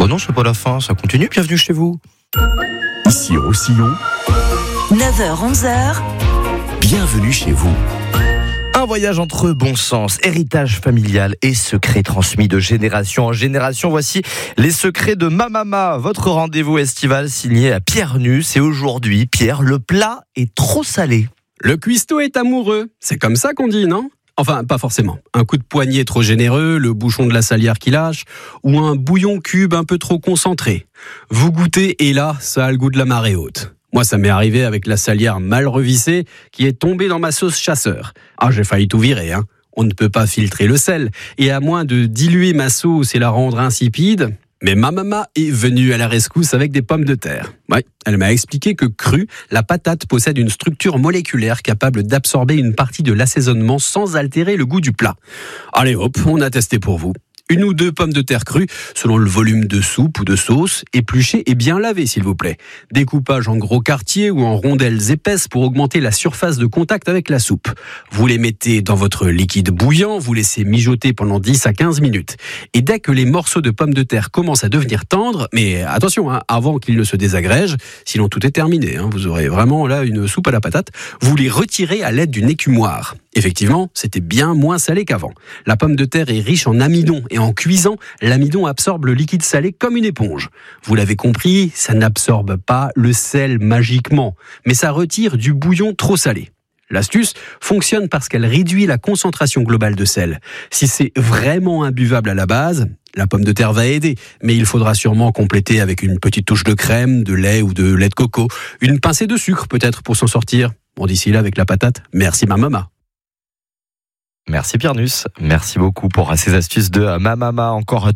Bon non, c'est pas la fin, ça continue, bienvenue chez vous. Ici Roussillon, 9h-11h, bienvenue chez vous. Un voyage entre bon sens, héritage familial et secrets transmis de génération en génération. Voici les secrets de Mamama, votre rendez-vous estival signé à Pierre Nusse. Et aujourd'hui, Pierre, le plat est trop salé. Le cuistot est amoureux, c'est comme ça qu'on dit, non ? Enfin, pas forcément. Un coup de poignet trop généreux, le bouchon de la salière qui lâche, ou un bouillon cube un peu trop concentré. Vous goûtez et là, ça a le goût de la marée haute. Moi, ça m'est arrivé avec la salière mal revissée qui est tombée dans ma sauce chasseur. Ah, j'ai failli tout virer, hein. On ne peut pas filtrer le sel. Et à moins de diluer ma sauce et la rendre insipide, mais ma maman est venue à la rescousse avec des pommes de terre. Ouais, elle m'a expliqué que crue, la patate possède une structure moléculaire capable d'absorber une partie de l'assaisonnement sans altérer le goût du plat. Allez hop, on a testé pour vous. 1 ou 2 pommes de terre crues, selon le volume de soupe ou de sauce, épluchées et bien lavées s'il vous plaît. Découpage en gros quartiers ou en rondelles épaisses pour augmenter la surface de contact avec la soupe. Vous les mettez dans votre liquide bouillant, vous laissez mijoter pendant 10 à 15 minutes. Et dès que les morceaux de pommes de terre commencent à devenir tendres, mais attention, avant qu'ils ne se désagrègent, sinon tout est terminé, vous aurez vraiment là une soupe à la patate, vous les retirez à l'aide d'une écumoire. Effectivement, c'était bien moins salé qu'avant. La pomme de terre est riche en amidon et en cuisant, l'amidon absorbe le liquide salé comme une éponge. Vous l'avez compris, ça n'absorbe pas le sel magiquement, mais ça retire du bouillon trop salé. L'astuce fonctionne parce qu'elle réduit la concentration globale de sel. Si c'est vraiment imbuvable à la base, la pomme de terre va aider, mais il faudra sûrement compléter avec une petite touche de crème, de lait ou de lait de coco, une pincée de sucre peut-être pour s'en sortir. Bon, d'ici là avec la patate, merci ma maman. Merci Pierre Nusse, merci beaucoup pour ces astuces de Mamama. Encore